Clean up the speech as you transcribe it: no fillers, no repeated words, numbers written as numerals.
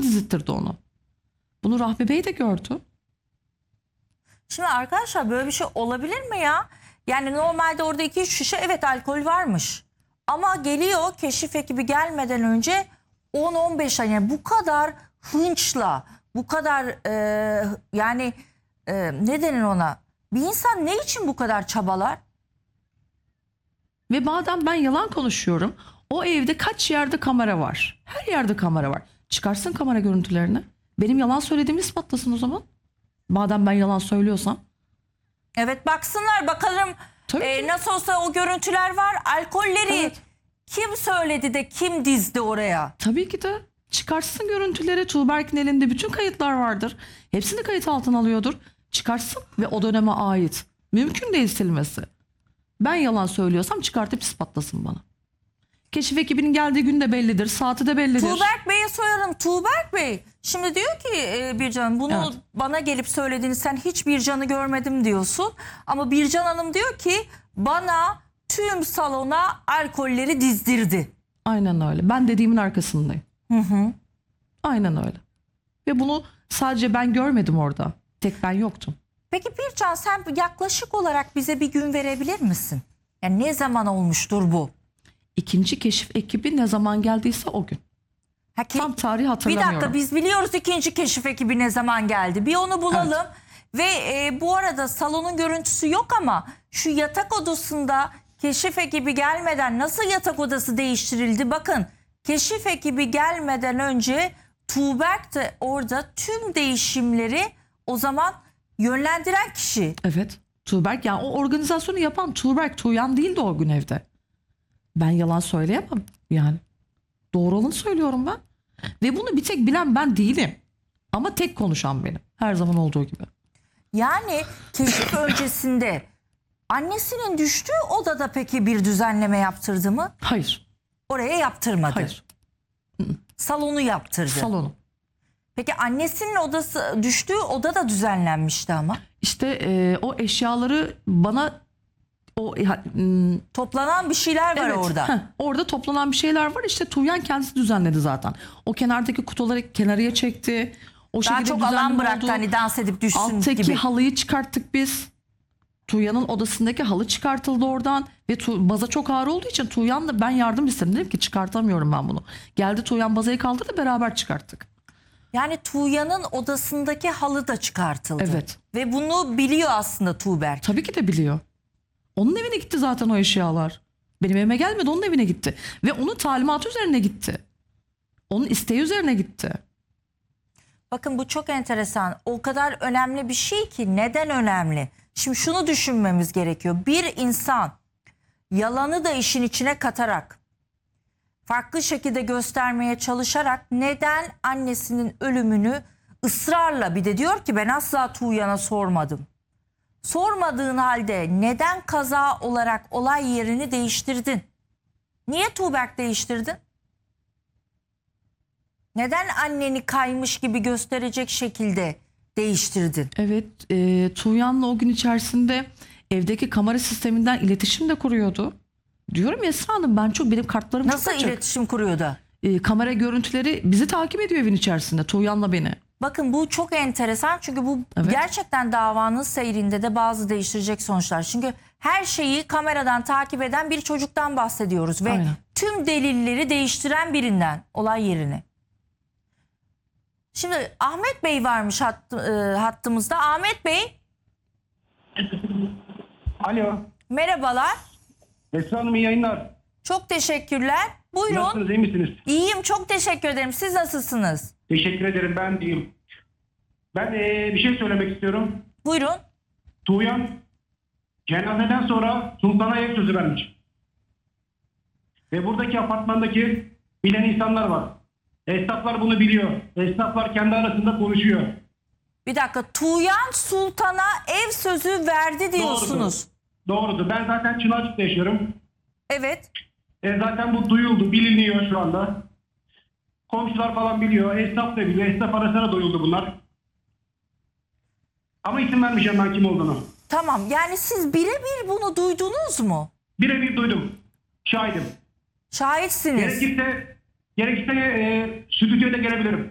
bana dizittirdi onu. Bunu Rahmi Bey de gördü. Şimdi arkadaşlar böyle bir şey olabilir mi ya? Yani normalde orada 2-3 şişe evet alkol varmış. Ama geliyor keşif ekibi gelmeden önce 10-15 yani bu kadar hınçla, bu kadar yani ne denir ona? Bir insan ne için bu kadar çabalar? Ve madem ben yalan konuşuyorum, o evde kaç yerde kamera var? Her yerde kamera var. Çıkarsın kamera görüntülerini. Benim yalan söylediğimi ispatlasın o zaman. Madem ben yalan söylüyorsam. Evet baksınlar bakalım nasıl olsa o görüntüler var. Alkolleri Evet. kim söyledi de kim dizdi oraya? Tabii ki de çıkarsın görüntüleri. Tuğberk'in elinde bütün kayıtlar vardır. Hepsini kayıt altına alıyordur. Çıkarsın ve o döneme ait. Mümkün değil silmesi. Ben yalan söylüyorsam çıkartıp ispatlasın bana. Keşif ekibinin geldiği gün de bellidir. Saati de bellidir. Tuğberk Bey'e soralım. Tuğberk Bey şimdi diyor ki Bircan bunu Evet. bana gelip söylediğini sen hiç Bircan'ı görmedim diyorsun. Ama Bircan Hanım diyor ki bana tüm salona alkolleri dizdirdi. Aynen öyle. Ben dediğimin arkasındayım. Aynen öyle. Ve bunu sadece ben görmedim orada. Tek ben yoktum. Peki Bircan sen yaklaşık olarak bize bir gün verebilir misin? Yani ne zaman olmuştur bu? İkinci keşif ekibi ne zaman geldiyse o gün. Ha, Tam tarihi bir hatırlamıyorum. dakika biz biliyoruz ikinci keşif ekibi ne zaman geldi. Bir onu bulalım. Ve bu arada salonun görüntüsü yok ama şu yatak odasında keşif ekibi gelmeden nasıl yatak odası değiştirildi? Bakın keşif ekibi gelmeden önce Tuğberk de orada tüm değişimleri o zaman yönlendiren kişi. Evet. Tuğberk, yani o organizasyonu yapan Tuğberk, Tuğyan değildi o gün evde. Ben yalan söyleyemem yani. Doğru olanı söylüyorum ben. Ve bunu bir tek bilen ben değilim. Ama tek konuşan benim. Her zaman olduğu gibi. Yani keşif öncesinde annesinin düştüğü odada peki bir düzenleme yaptırdı mı? Hayır. Oraya yaptırmadı. Hayır. Salonu yaptırdı. Salonu. Peki annesinin odası düştüğü oda da düzenlenmişti ama. İşte o eşyaları bana Toplanan bir şeyler var evet, orada. orada toplanan bir şeyler var. İşte Tuğyan kendisi düzenledi zaten. O kenardaki kutuları kenarıya çekti. O Daha şekilde çok alan düzenli bıraktı oldu. hani dans edip düşsün Alttaki gibi. halıyı çıkarttık biz. Tuğyan'ın odasındaki halı çıkartıldı oradan. Ve baza çok ağır olduğu için Tuğyan'la ben yardım istedim. Dedim ki çıkartamıyorum ben bunu. Geldi Tuğyan bazayı kaldırdı, beraber çıkarttık. Yani Tuğyan'ın odasındaki halı da çıkartıldı. Evet. Ve bunu biliyor aslında Tuğberk. Tabii ki de biliyor. Onun evine gitti zaten o eşyalar. Benim evime gelmedi, onun evine gitti. Ve onun talimatı üzerine gitti. Onun isteği üzerine gitti. Bakın bu çok enteresan. O kadar önemli bir şey ki neden önemli? Şimdi şunu düşünmemiz gerekiyor. Bir insan yalanı da işin içine katarak, farklı şekilde göstermeye çalışarak neden annesinin ölümünü ısrarla, bir de diyor ki ben asla Tuğyan'a sormadım. Sormadığın halde neden kaza olarak olay yerini değiştirdin? Niye Tuğberk değiştirdin? Neden anneni kaymış gibi gösterecek şekilde değiştirdin? Evet, Tuğyan'la o gün içerisinde evdeki kamera sisteminden iletişim de kuruyordu. Diyorum ya Esra Hanım, benim kartlarım Nasıl çok açık. iletişim kuruyordu? Kamera görüntüleri bizi takip ediyor evin içerisinde, Tuğyan'la beni. Bakın bu çok enteresan çünkü bu Evet. gerçekten davanın seyrinde de bazı değiştirecek sonuçlar. Çünkü her şeyi kameradan takip eden bir çocuktan bahsediyoruz ve Aynen. tüm delilleri değiştiren birinden olay yerini. Şimdi Ahmet Bey varmış hattımızda. Ahmet Bey Alo. merhabalar. Esra Hanım iyi yayınlar. Çok teşekkürler. Buyurun. Nasılsınız, iyi misiniz? İyiyim, çok teşekkür ederim. Siz nasılsınız? Teşekkür ederim, ben diyeyim. Ben bir şey söylemek istiyorum. Buyurun. Tuğyan cenazeden sonra Sultan'a ev sözü vermiş. Ve buradaki apartmandaki bilen insanlar var. Esnaflar bunu biliyor. Esnaflar kendi arasında konuşuyor. Bir dakika, Tuğyan Sultan'a ev sözü verdi diyorsunuz. Doğrudur. Ben zaten Çınarcık'ta yaşıyorum. Evet. Zaten bu duyuldu, biliniyor şu anda. Komşular falan biliyor, esnaf da biliyor. Esnaf arasına duyuldu bunlar. Ama isim vermeyeceğim ben kim olduğunu. Tamam, yani siz birebir bunu duydunuz mu? Birebir duydum. Şahidim. Şahitsiniz. Gerekirse stüdyoya da gelebilirim.